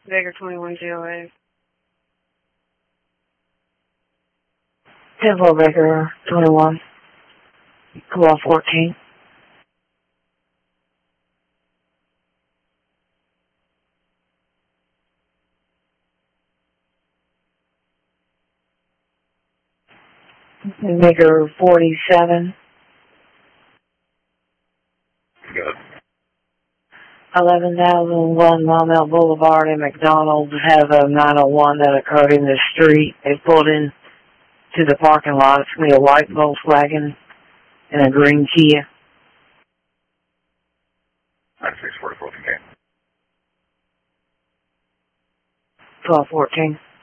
Vega 2108. 10-4 Baker 21. Come on, 14. Baker 47. Good. 11,001 Maumelle Boulevard in McDonald has a 901 that occurred in the street. They pulled in to the parking lot. It's going to be a white Volkswagen and a green Kia. 9644 contained. 1214.